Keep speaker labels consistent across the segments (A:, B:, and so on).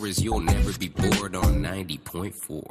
A: is you'll never be bored on 90.4.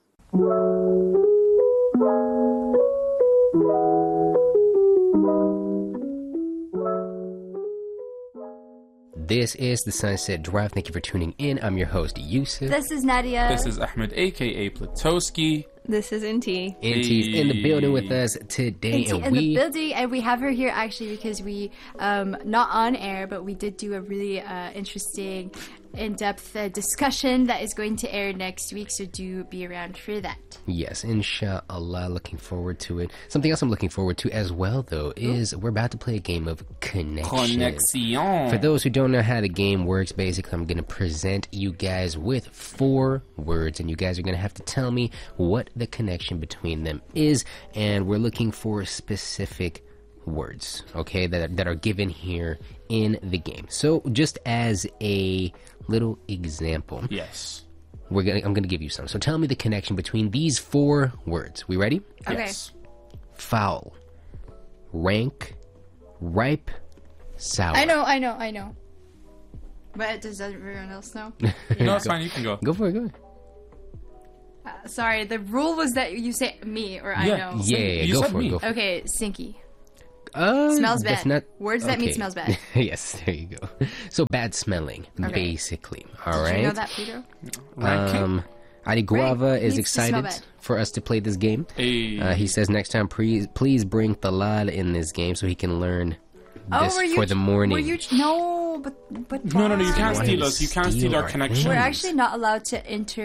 B: This is the Sunset Drive. Thank you for tuning in. I'm your host, Yusuf.
C: This is Nadia.
D: This is Ahmed, a.k.a. Platowski.
E: This is Inti.
B: Inti's in the building with us today.
C: Inti in the building, and we have her here actually because we, not on air, but we did do a really interesting, in-depth discussion that is going to air next week, so do be around for that.
B: Yes, inshallah. Looking forward to it. Something else I'm looking forward to as well, though, is we're about to play a game of Connection. For those who don't know how the game works, basically, I'm going to present you guys with 4 words, and you guys are going to have to tell me what the connection between them is, and we're looking for specific words, okay, that are given here in the game. So, just as a little example,
D: yes,
B: I'm gonna give you some. So tell me the connection between these 4 words. We ready?
C: Okay.
D: Yes.
B: Foul, rank, ripe, sour.
C: I know. But does everyone else know?
D: No, it's fine. You can go.
B: Go for it. Go ahead.
C: Sorry, the rule was that you say me or I know.
B: Yeah, go for it.
C: Okay, stinky.
B: Smells
C: bad. Words that mean smells bad.
B: Yes, there you go. So bad smelling, basically. All right.
C: Did you know that, Pedro?
B: Ali Guava is
C: needs to smell
B: excited
C: bad.
B: for us to play this game.
D: Hey.
B: He says next time, please bring Talal in this game so he can learn this for the morning.
C: No, but
D: No, you can't
B: Why
D: steal
B: you
D: us. You can't steal our connection.
C: we're actually not allowed to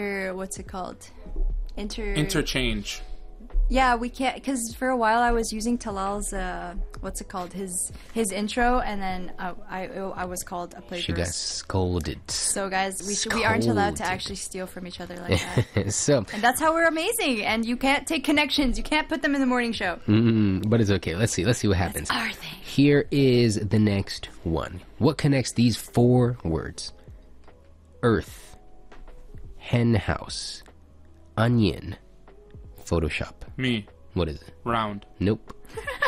D: Interchange.
C: Yeah, we can't, because for a while I was using Talal's his intro, and then I was called a plagiarist.
B: She got scolded.
C: So guys, we aren't allowed to actually steal from each other like that.
B: So,
C: and that's how we're amazing. And you can't take connections. You can't put them in the morning show.
B: but it's okay. Let's see what happens.
C: That's our thing.
B: Here is the next one. What connects these 4 words? Earth, hen house, onion, Photoshop.
D: Me.
B: What is it?
D: Round.
B: Nope.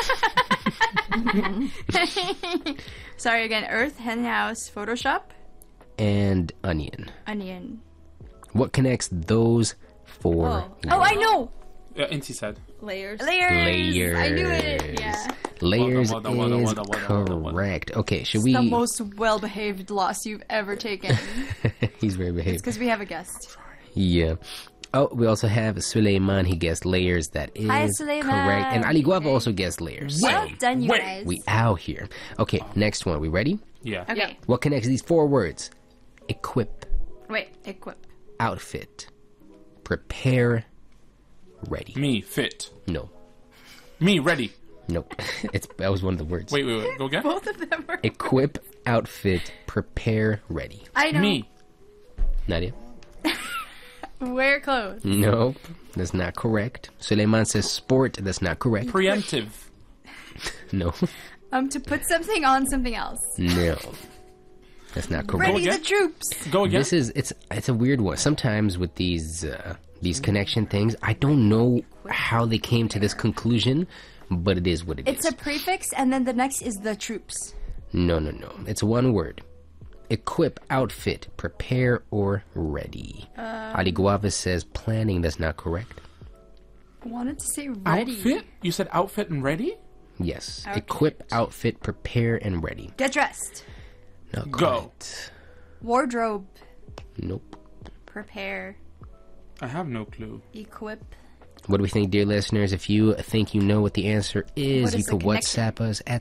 C: Sorry again. Earth, hen house, Photoshop,
B: And onion.
C: onion.
B: What connects those 4 words?
C: Oh, I know.
D: Inti said.
E: Layers.
B: Layers.
C: I knew it. Yeah.
B: Layers
D: Well done.
B: is correct. Okay, should we...
C: The most well-behaved loss you've ever taken.
B: He's very behaved.
C: Because we have a guest.
B: Yeah. Oh, we also have Suleiman. He guessed layers. That is
C: Hi, Suleiman.
B: correct. And Ali Guava also guessed layers.
C: Well done, you
D: wait.
C: guys.
B: We out here. Okay, next one. We ready?
D: Yeah.
C: Okay.
B: What connects these 4 words? Equip,
C: Wait. Equip.
B: outfit, prepare, ready.
D: Me. Fit.
B: No.
D: Me. Ready.
B: Nope. That was one of the words.
D: Wait. Go again.
C: Both of them are.
B: Equip, outfit, prepare, ready.
C: I know.
D: Me.
B: Nadia?
C: Wear clothes.
B: Nope. That's not correct. Suleiman says sport. That's not correct.
D: Preemptive.
B: No.
C: To put something on something else.
B: No. That's not correct.
C: Ready
D: again?
C: the troops.
D: Go again.
B: It's a weird one. Sometimes with these connection things, I don't know how they came to this conclusion, but it is what it is.
C: It's a prefix, and then the next is the troops.
B: No. It's one word. Equip, outfit, prepare, or ready. Ali Guava says planning. That's not correct.
C: I wanted to say ready.
D: Outfit? You said outfit and ready?
B: Yes.
C: Outfit.
B: Equip, outfit, prepare, and ready.
C: Get dressed.
B: Not
D: Go.
B: correct.
C: Wardrobe.
B: Nope.
C: Prepare.
D: I have no clue.
C: Equip.
B: What do we think, dear listeners? If you think you know what the answer is,
C: What
B: you
C: is the
B: can
C: connection?
B: WhatsApp us at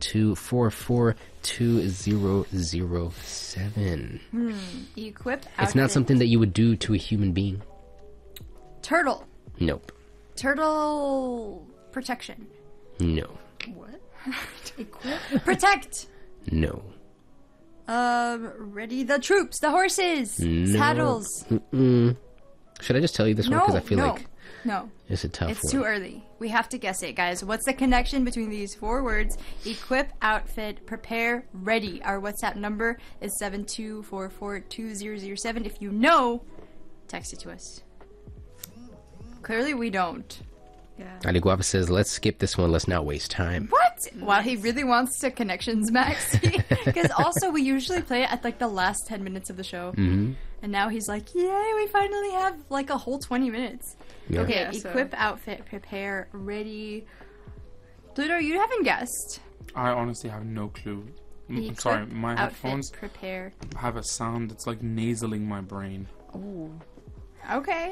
B: 72442007.
C: Equip.
B: It's not
C: outfit.
B: something that you would do to a human being.
C: Turtle.
B: Nope.
C: Turtle protection.
B: No.
C: What? Equip. Protect.
B: No.
C: Ready the troops. The horses.
B: No.
C: Saddles.
B: Should I just tell you this one? Because I feel like
C: No.
B: it's a tough
C: It's
B: one.
C: too early. We have to guess it, guys. What's the connection between these 4 words? Equip, outfit, prepare, ready. Our WhatsApp number is 72442007. If you know, text it to us. Clearly, we don't. Yeah.
B: Ali Guava says, let's skip this one. Let's not waste time.
C: What? Wow, he really wants to connections, Max. Because also, we usually play it at like the last 10 minutes of the show. And now he's like, yay, we finally have like a whole 20 minutes.
B: Yeah.
C: Okay,
E: Yeah, so-
C: equip, outfit, prepare, ready. Pluto, you haven't guessed.
D: I honestly have no clue. I'm
C: Equip,
D: sorry, my
C: outfit,
D: headphones
C: prepare.
D: have a sound that's like nasaling my brain.
C: Okay.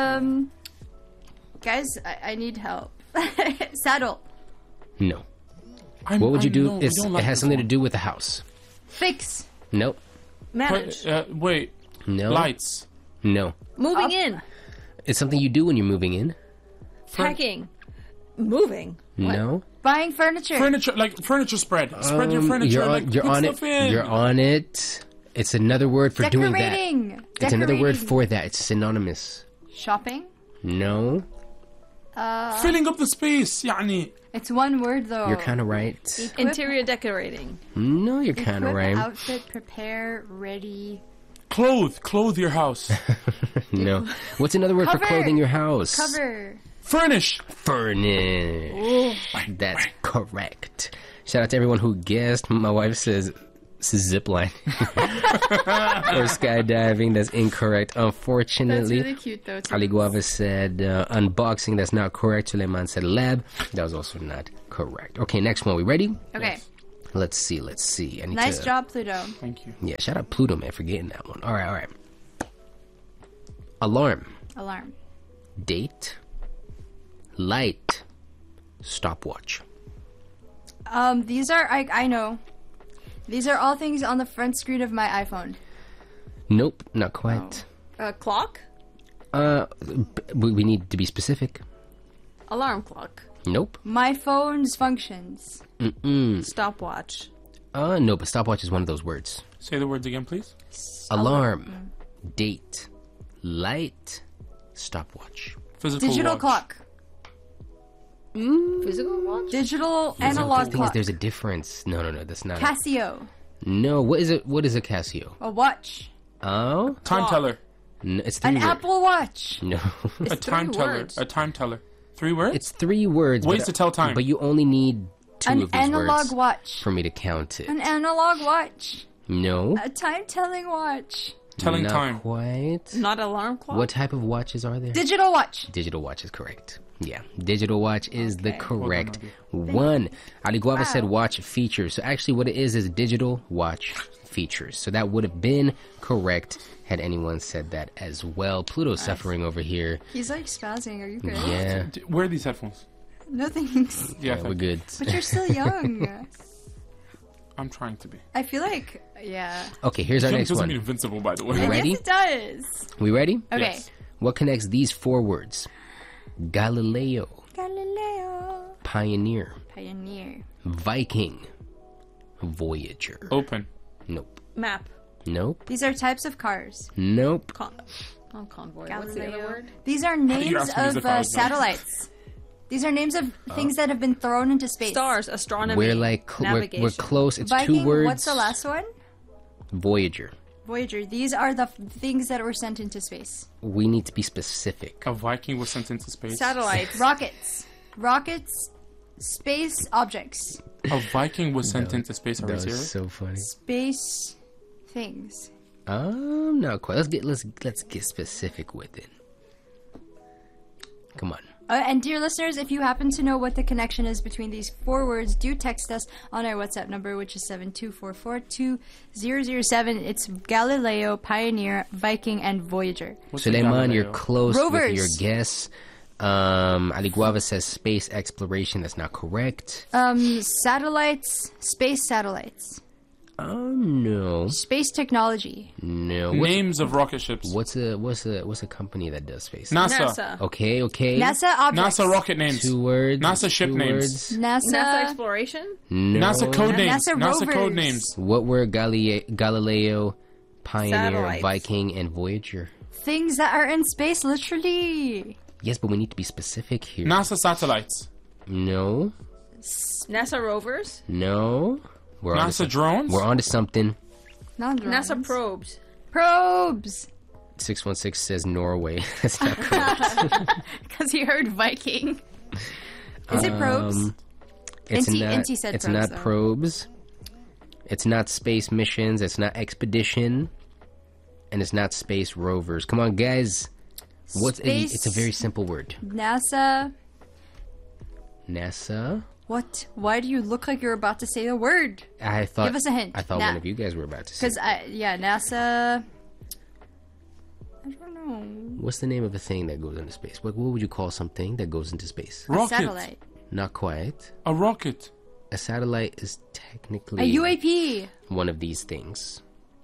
C: Guys, I need help. Saddle.
B: No. What would you do?
D: No, we
B: It
D: don't like
B: has
D: this
B: something to
D: one.
B: do with the house.
C: Fix.
B: Nope.
E: Manage.
D: Wait,
B: No.
D: lights.
B: No.
E: Moving
C: Up.
E: in.
B: It's something you do when you're moving in.
E: Packing. Moving.
B: No.
C: Buying furniture.
D: Furniture, like furniture spread. Spread your furniture.
B: You're
D: put
B: on
D: stuff
B: it.
D: in.
B: You're on it. It's another word for doing that.
C: Decorating.
B: It's another word
C: Decorating.
B: for that. It's synonymous.
C: Shopping.
B: No.
D: Filling up the space, يعني.
C: It's one word though.
B: You're kind of right.
C: Equip,
E: Interior decorating.
B: No, you're kind of
C: equip,
B: right.
C: outfit, prepare, ready.
D: Clothe your house.
B: No. What's another word for
C: Cover.
B: clothing your house?
C: Cover.
D: Furnish.
B: Furnish. That's correct. Shout out to everyone who guessed. My wife says zipline or skydiving. That's incorrect.
C: That's
B: Unfortunately.
C: really cute though. Too.
B: Ali Guava said unboxing. That's not correct. Suleiman said lab. That was also not correct. Okay, next one. We ready?
C: Okay.
B: Let's see. I need
C: Nice
B: to,
C: job, Pluto.
D: Thank you.
B: Yeah, shout out Pluto, man, for getting that one. All right. Alarm.
C: Alarm.
B: Date. Light. Stopwatch.
C: These are I know. These are all things on the front screen of my iPhone.
B: Nope, not quite.
E: Clock.
B: We need to be specific.
E: Alarm clock.
B: Nope.
C: My phone's functions.
E: Stopwatch.
B: No, but stopwatch is one of those words.
D: Say the words again, please.
B: Alarm. Date. Light. Stopwatch.
D: Physical
C: Digital
D: watch.
C: clock.
E: Physical watch.
C: Digital
B: The
C: analog
B: thing is,
C: clock.
B: there's a difference. No, that's not.
C: Casio.
B: No, what is it? What is a Casio?
C: A watch.
B: Oh,
D: Time
E: Clock.
D: teller.
B: no, it's three
C: An
B: words.
C: Apple Watch.
B: No,
D: A time teller.
E: words.
D: A time teller. 3 words?
B: it's 3 words.
D: Ways
B: but-
D: to tell time.
B: But you only need 2
C: An
B: of those
C: analog
B: words
C: watch.
B: for me to count it.
C: An analog watch.
B: No,
C: A time-telling watch.
D: Telling
B: not
D: time.
B: quite.
E: Not alarm clock.
B: What type of watches are there?
C: Digital watch.
B: Digital watch is correct. Yeah, digital watch is the
C: Okay.
B: correct
D: Well
B: one. Ali Guava said
C: Wow.
B: watch features. So actually what it is digital watch features. So that would have been correct had anyone said that as well. Pluto's suffering over here.
C: He's like spazzing. Are you good?
B: Yeah,
D: Where are these headphones?
C: No thanks.
D: Yeah,
B: we're good.
C: But you're still young.
D: I'm trying to be.
C: I feel like, yeah.
B: Okay, here's our
D: Young
B: next
D: doesn't mean
B: one.
D: invincible, by the way.
C: I
B: Ready?
C: guess it does.
B: We ready?
C: Okay.
D: Yes.
B: What connects these 4 words? Galileo,
C: Galileo.
B: pioneer,
C: Pioneer.
B: Viking, Voyager.
D: Open.
B: Nope.
E: Map.
B: Nope.
C: These are types of cars.
B: Nope.
E: Convoy. What's the other word?
C: These are
D: You're
C: names
D: asking me as
C: of
D: if I was young.
C: satellites. These are names of things that have been thrown into space.
E: Stars. Astronomy.
B: We're like
E: navigation.
B: we're close. It's
C: Viking,
B: 2 words.
C: what's the last one?
B: Voyager.
C: Voyager. These are the things that were sent into space.
B: We need to be specific.
D: A Viking was sent into space.
E: Satellites.
C: Rockets. Rockets. Space objects.
D: A Viking was sent into space. Are we
B: That was
D: serious?
B: so funny.
C: Space things.
B: Not quite. Let's get specific with it. Come on.
C: And dear listeners, if you happen to know what the connection is between these 4 words, do text us on our WhatsApp number, which is 72442007. It's Galileo, Pioneer, Viking, and Voyager.
D: What's a
B: Suleiman, you're
D: Galileo?
B: close with
C: Rovers.
B: your guess. Ali Guava says space exploration. That's not correct.
C: Satellites, space satellites,
B: No.
C: space technology.
B: No.
D: Names of rocket ships.
B: What's a company that does space?
E: NASA.
B: Okay.
C: NASA objects.
D: NASA rocket names.
B: 2 words.
D: NASA ship
B: 2
D: names.
B: words.
C: NASA.
E: NASA exploration.
B: No.
D: NASA code names.
C: NASA
D: NASA code
C: rovers.
D: names.
B: What were Galileo, Pioneer,
E: Satellites.
B: Viking, and Voyager?
C: Things that are in space, literally.
B: Yes, but we need to be specific here.
D: NASA satellites.
B: No.
E: NASA rovers.
B: No. We're onto
D: NASA
B: some-
D: drones.
B: We're on to something.
C: Not
E: NASA
C: drones.
E: probes.
C: Probes.
B: 616 says Norway. That's not correct.
C: Because he heard Viking. Is it probes?
B: It's
C: Inti-
B: not.
C: Inti said
B: it's
C: probes,
B: not
C: though.
B: probes. It's not space missions. It's not expedition. And it's not space rovers. Come on, guys. It's a very simple word.
C: NASA.
B: NASA?
C: What? Why do you look like you're about to say the word?
B: I thought.
C: Give us a hint.
B: I thought one of you guys were about to say.
C: Because NASA. I don't know.
B: What's the name of a thing that goes into space? What would you call something that goes into space?
C: A
D: Rocket.
C: satellite.
B: Not quite.
D: A rocket.
B: A satellite is technically
C: A UAP.
B: one of these things.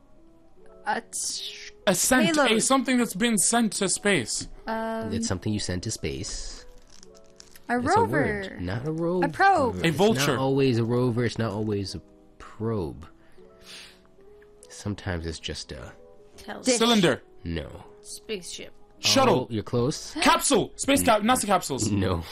D: A sent.
C: Payload.
D: Something that's been sent to space.
B: It's something you send to space.
C: A
B: It's
C: rover.
B: a word, not a rover.
C: A probe.
D: A vulture.
B: It's not always a rover. It's not always a probe. Sometimes it's just a
E: Telescope.
D: Cylinder.
B: no.
E: Spaceship.
D: Shuttle.
B: Oh, you're close.
D: Capsule. NASA capsules.
B: No.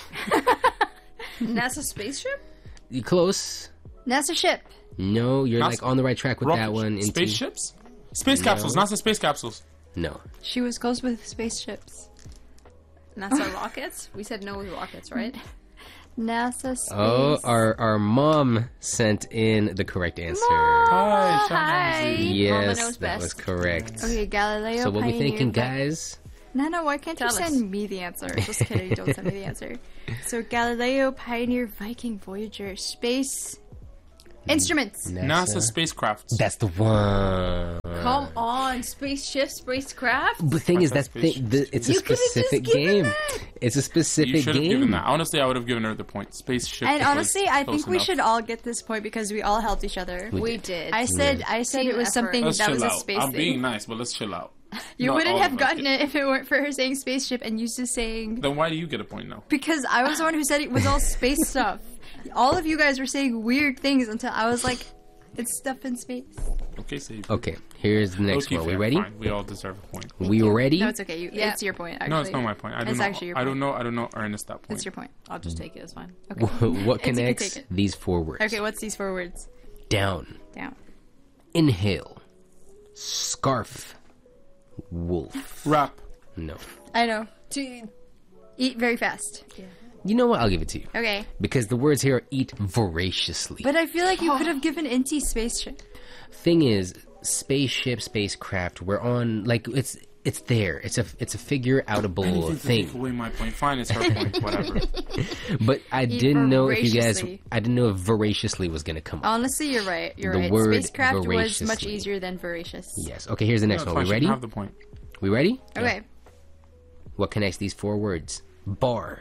E: NASA spaceship?
B: You're close.
C: NASA ship.
B: No, you're
D: NASA
B: like on the right track with
D: Rocket.
B: that one.
D: Spaceships. Space capsules. NASA space capsules.
B: No.
C: She was close with spaceships.
E: NASA rockets? We said no with rockets, right?
C: NASA space.
B: Oh, our mom sent in the correct answer.
D: Hi.
C: Hi.
E: Mama
B: Yes,
E: knows
B: that
E: best.
B: was correct.
C: Okay, Galileo.
B: So what we thinking,
C: pioneered
B: guys?
C: Nana, why can't
E: Tell
C: you
E: us.
C: send me the answer? Just kidding, don't send me the answer. So Galileo, Pioneer, Viking, Voyager, space instruments.
D: NASA spacecraft.
B: That's the one.
E: Come on, spaceship, spacecraft?
B: The thing is,
D: What's
B: that
D: that
B: thing,
D: spaceship?
B: it's a
C: You could've just
B: specific
C: given
B: game.
C: that.
B: It's a
D: You
B: specific
D: should have given
B: game.
D: that. Honestly, I would have given her the point. Spaceship.
C: And
D: was
C: honestly, I
D: close
C: think we
D: enough.
C: should all get this point because we all helped each other.
E: We did.
C: I said
E: Team
C: it was
E: effort.
C: something
D: Let's
C: that
D: chill
C: was a
D: out.
C: space
D: I'm
C: thing.
D: being nice, but let's chill out.
C: You
D: Not
C: wouldn't
D: all
C: have
D: of us
C: gotten
D: get-
C: it if it weren't for her saying spaceship and you just saying
D: Then why do you get a point now?
C: because I was the one who said it was all space stuff. All of you guys were saying weird things until I was like, it's stuff in space.
D: Okay, save.
B: Okay, here's the next
D: Okay,
B: one. We
D: fair,
B: ready?
D: fine. We all deserve a point.
B: We ready?
C: No, it's okay.
E: Yeah.
C: It's your point. Actually,
D: No, it's not my point. I don't
C: It's
D: know.
C: actually your
D: I don't
C: point.
D: know. I don't know. Ernest, that point.
C: It's your point.
E: I'll just take it, it's fine.
C: Okay.
B: What
C: It's- you can
B: connects
C: take it.
B: these four words?
C: Okay, what's these 4 words?
B: Down,
C: Down.
B: inhale, scarf, wolf.
D: Rap.
B: No.
C: I know. To eat very fast.
B: You know what? I'll give it to you.
C: Okay.
B: Because the words here are eat voraciously.
C: But I feel like you could have given Inti spaceship.
B: Thing is, spaceship, spacecraft, we're on, like, it's there. It's a figure-outable
D: Anything to take
B: thing.
D: away my point. Fine, it's her point. Whatever.
B: But I
C: Eat
B: didn't know if you guys,
C: voraciously.
B: I didn't know if voraciously was going to come up.
C: Honestly, you're right. You're
B: The
C: right.
B: word
C: Spacecraft was much
B: voraciously.
C: easier than voracious.
B: Yes. Okay, here's the next
D: No,
B: one.
D: it's
B: We
D: fine, she
B: ready?
D: can have the point.
B: We ready?
C: Okay.
B: What connects these 4 words? Bar,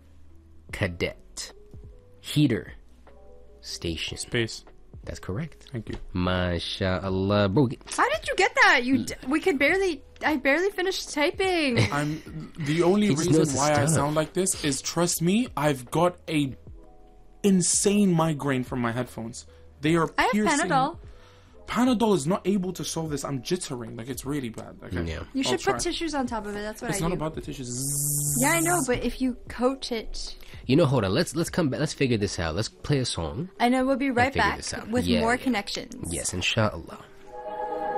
B: cadet, heater, station.
D: Space.
B: That's correct.
D: Thank you.
B: MashaAllah. Bro,
C: How did you get that? We could barely. I barely finished typing.
D: I'm the only
B: He just
D: reason
B: knows his
D: why I
B: stuff.
D: sound like this is, trust me, I've got a insane migraine from my headphones. They are
C: I have
D: piercing.
C: Panadol.
D: Panadol is not able to solve this. I'm jittering. Like, it's really bad. Okay.
B: Yeah.
C: You
D: I'll
C: should
D: try.
C: put tissues on top of it. That's what
D: It's
C: I
D: not
C: do.
D: about the tissues.
C: Yeah, I know, but if you coat it,
B: you know, hold on. Let's come back. Let's figure this out. Let's play a song.
C: I know we'll be right
B: figure
C: back
B: this out.
C: with
B: Yeah,
C: more
B: yeah.
C: connections.
B: Yes, inshallah.